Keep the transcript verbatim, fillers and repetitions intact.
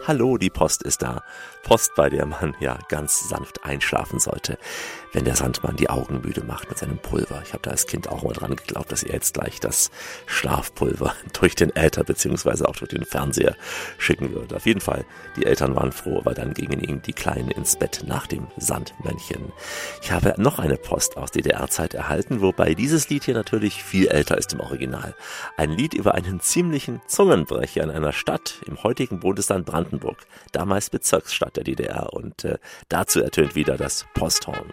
Hallo, die Post ist da. Post, bei der man ja ganz sanft einschlafen sollte, wenn der Sandmann die Augen müde macht mit seinem Pulver. Ich habe da als Kind auch mal dran geglaubt, dass er jetzt gleich das Schlafpulver durch den Äther beziehungsweise auch durch den Fernseher schicken würde. Auf jeden Fall, die Eltern waren froh, weil dann gingen ihnen die Kleinen ins Bett nach dem Sandmännchen. Ich habe noch eine Post aus D D R-Zeit erhalten, wobei dieses Lied hier natürlich viel älter ist im Original. Ein Lied über einen ziemlichen Zungenbrecher in einer Stadt im heutigen Bundesland Brandenburg, damals Bezirksstadt der D D R, und äh, dazu ertönt wieder das Posthorn.